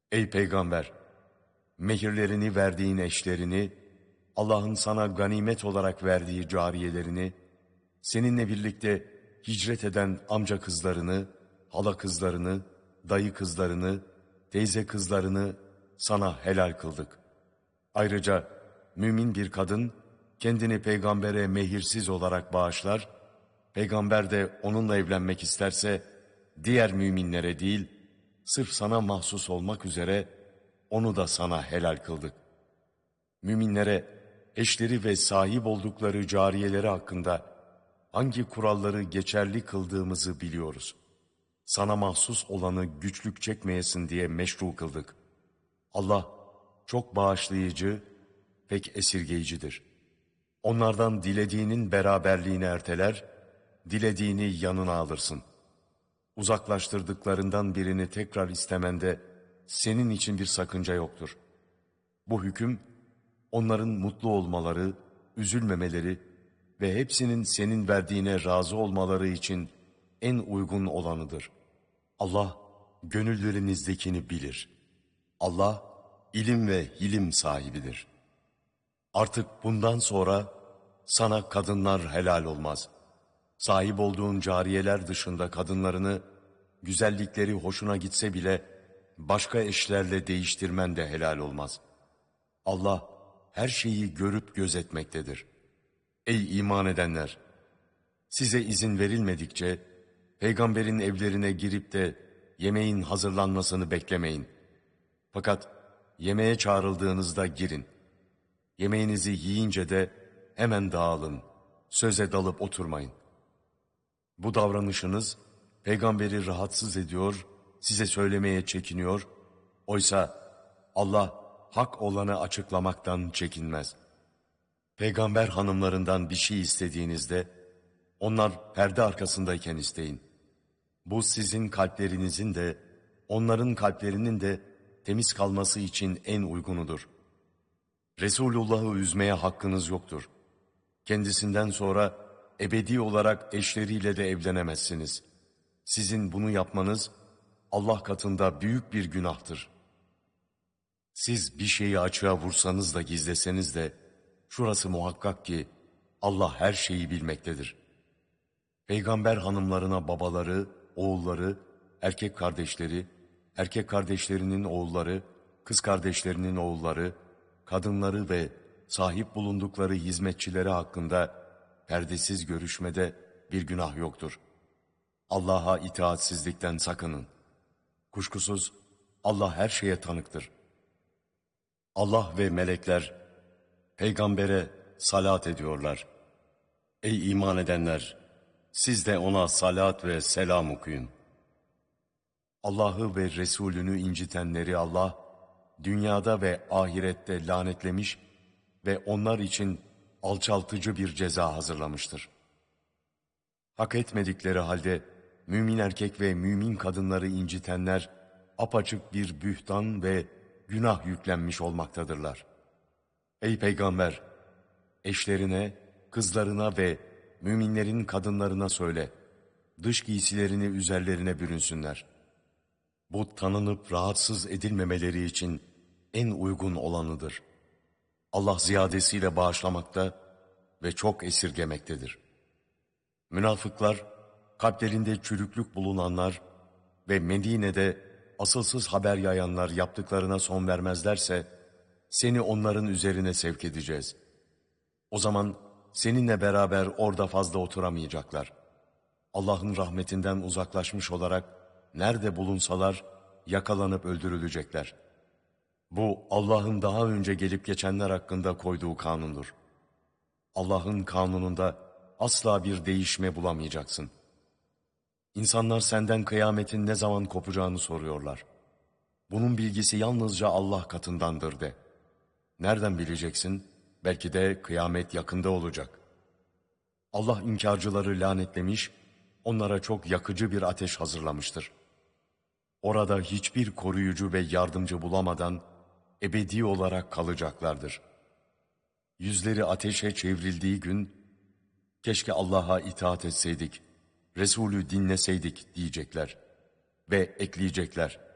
Ey Peygamber! Mehirlerini verdiğin eşlerini, Allah'ın sana ganimet olarak verdiği cariyelerini, seninle birlikte hicret eden amca kızlarını, hala kızlarını, dayı kızlarını, teyze kızlarını sana helal kıldık. Ayrıca mümin bir kadın kendini peygambere mehirsiz olarak bağışlar, peygamber de onunla evlenmek isterse diğer müminlere değil, sırf sana mahsus olmak üzere onu da sana helal kıldık. Müminlere eşleri ve sahip oldukları cariyeleri hakkında hangi kuralları geçerli kıldığımızı biliyoruz. Sana mahsus olanı güçlük çekmeyesin diye meşru kıldık. Allah çok bağışlayıcı, pek esirgeyicidir. Onlardan dilediğinin beraberliğini erteler, dilediğini yanına alırsın. Uzaklaştırdıklarından birini tekrar istemende senin için bir sakınca yoktur. Bu hüküm, onların mutlu olmaları, üzülmemeleri ve hepsinin senin verdiğine razı olmaları için en uygun olanıdır. Allah, gönüllerinizdekini bilir. Allah, ilim ve hilim sahibidir. Artık bundan sonra sana kadınlar helal olmaz. Sahip olduğun cariyeler dışında kadınlarını, güzellikleri hoşuna gitse bile başka eşlerle değiştirmen de helal olmaz. Allah her şeyi görüp gözetmektedir. Ey iman edenler! Size izin verilmedikçe peygamberin evlerine girip de yemeğin hazırlanmasını beklemeyin. Fakat yemeğe çağrıldığınızda girin. Yemeğinizi yiyince de hemen dağılın, söze dalıp oturmayın. Bu davranışınız peygamberi rahatsız ediyor, size söylemeye çekiniyor. Oysa Allah hak olanı açıklamaktan çekinmez. Peygamber hanımlarından bir şey istediğinizde, onlar perde arkasındayken isteyin. Bu sizin kalplerinizin de, onların kalplerinin de temiz kalması için en uygunudur. Resulullah'ı üzmeye hakkınız yoktur. Kendisinden sonra ebedi olarak eşleriyle de evlenemezsiniz. Sizin bunu yapmanız Allah katında büyük bir günahtır. Siz bir şeyi açığa vursanız da gizleseniz de, şurası muhakkak ki Allah her şeyi bilmektedir. Peygamber hanımlarına babaları, oğulları, erkek kardeşleri, erkek kardeşlerinin oğulları, kız kardeşlerinin oğulları, kadınları ve sahip bulundukları hizmetçileri hakkında perdesiz görüşmede bir günah yoktur. Allah'a itaatsizlikten sakının. Kuşkusuz Allah her şeye tanıktır. Allah ve melekler peygambere salat ediyorlar. Ey iman edenler! Siz de ona salat ve selam okuyun. Allah'ı ve Resulünü incitenleri Allah, dünyada ve ahirette lanetlemiş ve onlar için alçaltıcı bir ceza hazırlamıştır. Hak etmedikleri halde mümin erkek ve mümin kadınları incitenler, apaçık bir bühtan ve günah yüklenmiş olmaktadırlar. Ey Peygamber! Eşlerine, kızlarına ve müminlerin kadınlarına söyle, dış giysilerini üzerlerine bürünsünler. Bu tanınıp rahatsız edilmemeleri için en uygun olanıdır. Allah ziyadesiyle bağışlamakta ve çok esirgemektedir. Münafıklar, kalplerinde çürüklük bulunanlar ve Medine'de asılsız haber yayanlar yaptıklarına son vermezlerse, seni onların üzerine sevk edeceğiz. O zaman seninle beraber orada fazla oturamayacaklar. Allah'ın rahmetinden uzaklaşmış olarak nerede bulunsalar yakalanıp öldürülecekler. Bu Allah'ın daha önce gelip geçenler hakkında koyduğu kanundur. Allah'ın kanununda asla bir değişme bulamayacaksın. İnsanlar senden kıyametin ne zaman kopacağını soruyorlar. Bunun bilgisi yalnızca Allah katındandır de. Nereden bileceksin? Belki de kıyamet yakında olacak. Allah inkarcıları lanetlemiş, onlara çok yakıcı bir ateş hazırlamıştır. Orada hiçbir koruyucu ve yardımcı bulamadan ebedi olarak kalacaklardır. Yüzleri ateşe çevrildiği gün, keşke Allah'a itaat etseydik, Resulü dinleseydik diyecekler ve ekleyecekler.